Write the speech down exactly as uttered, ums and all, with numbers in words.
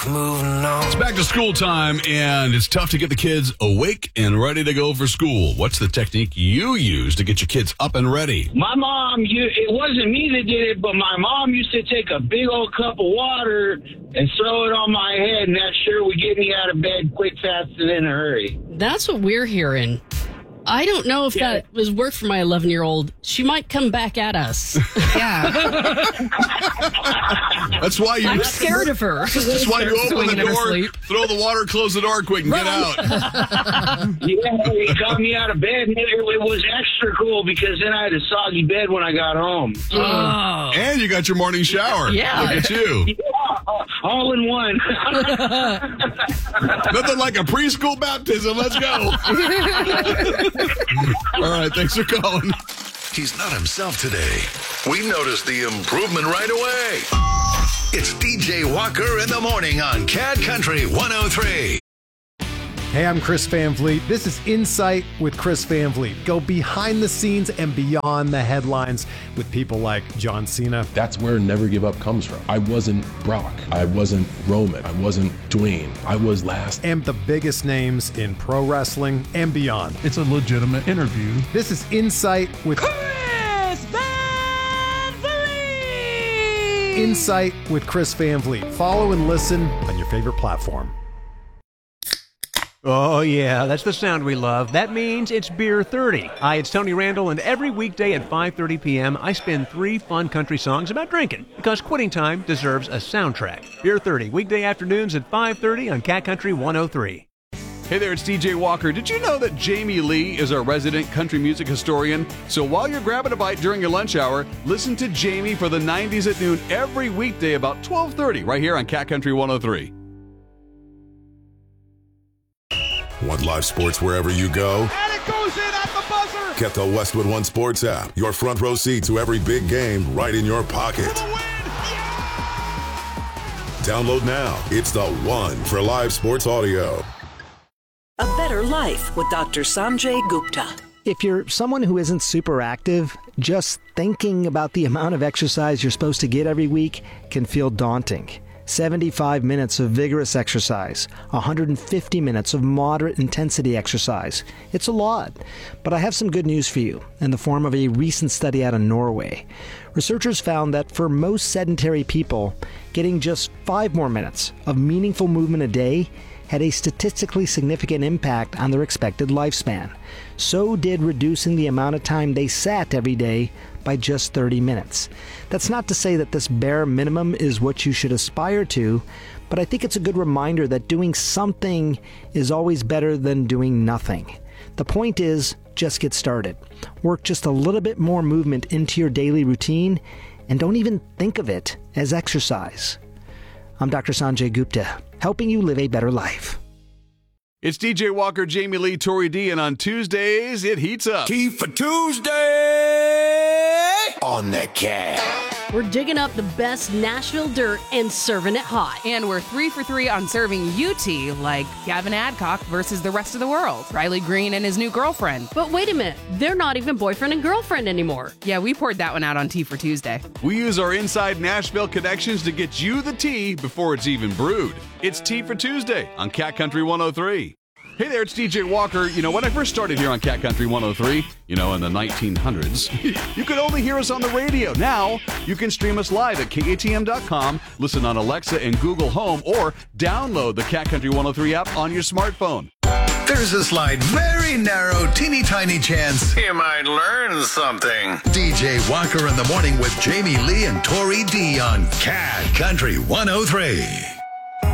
Moving on. It's back to school time, and it's tough to get the kids awake and ready to go for school. What's the technique you use to get your kids up and ready? My mom, you, it wasn't me that did it, but my mom used to take a big old cup of water and throw it on my head, and that sure would get me out of bed quick, fast, and in a hurry. That's what we're hearing. I don't know if Yeah. that was work for my eleven-year-old. She might come back at us. Yeah. That's why you. I'm scared of her. That's why you open Swinging the in her door, sleep. throw the water, close the door quick, and get out. Yeah, it got me out of bed, and it, it was extra cool because then I had a soggy bed when I got home. Oh. And you got your morning shower. Yeah. Look at you. Yeah, all in one. Nothing like a preschool baptism. Let's go. All right, thanks for calling. He's not himself today. We noticed the improvement right away. It's D J Walker in the morning on Cat Country one oh three. Hey, I'm Chris Van Vliet. This is Insight with Chris Van Vliet. Go behind the scenes and beyond the headlines with people like John Cena. That's where Never Give Up comes from. I wasn't Brock. I wasn't Roman. I wasn't Dwayne. I was last. And the biggest names in pro wrestling and beyond. It's a legitimate interview. This is Insight with Chris Van Vliet! Insight with Chris Van Vliet. Follow and listen on your favorite platform. Oh, yeah, that's the sound we love. That means it's Beer thirty. Hi, it's Tony Randall, and every weekday at five thirty p.m., I spin three fun country songs about drinking, because quitting time deserves a soundtrack. Beer thirty, weekday afternoons at five thirty on Cat Country one oh three. Hey there, it's D J Walker. Did you know that Jamie Lee is our resident country music historian? So while you're grabbing a bite during your lunch hour, listen to Jamie for the nineties at noon every weekday about twelve thirty right here on Cat Country one oh three. Want live sports wherever you go? And it goes in at the buzzer. Get the Westwood One Sports app. Your front row seat to every big game right in your pocket. For the win. Yeah. Download now. It's the one for live sports audio. A Better Life with Doctor Sanjay Gupta. If you're someone who isn't super active, just thinking about the amount of exercise you're supposed to get every week can feel daunting. seventy-five minutes of vigorous exercise, one hundred fifty minutes of moderate intensity exercise. It's a lot, but I have some good news for you in the form of a recent study out of Norway. Researchers found that for most sedentary people, getting just five more minutes of meaningful movement a day had a statistically significant impact on their expected lifespan. So did reducing the amount of time they sat every day by just thirty minutes. That's not to say that this bare minimum is what you should aspire to, but I think it's a good reminder that doing something is always better than doing nothing. The point is, just get started. Work just a little bit more movement into your daily routine, and don't even think of it as exercise. I'm Doctor Sanjay Gupta, helping you live a better life. It's D J Walker, Jamie Lee, Tori D, and on Tuesdays, it heats up. Key for Tuesday on the Cat. We're digging up the best Nashville dirt and serving it hot. And we're three for three on serving U T, like Gavin Adcock versus the rest of the world, Riley Green and his new girlfriend. But wait a minute, they're not even boyfriend and girlfriend anymore. Yeah, we poured that one out on Tea for Tuesday. We use our inside Nashville connections to get you the tea before it's even brewed. It's Tea for Tuesday on Cat Country one oh three. Hey there, it's D J Walker. You know, when I first started here on Cat Country one oh three, you know, in the nineteen hundreds, you could only hear us on the radio. Now, you can stream us live at K A T M dot com, listen on Alexa and Google Home, or download the Cat Country one oh three app on your smartphone. There's a slight, very narrow, teeny tiny chance you might learn something. D J Walker in the morning with Jamie Lee and Tori D on Cat Country one oh three.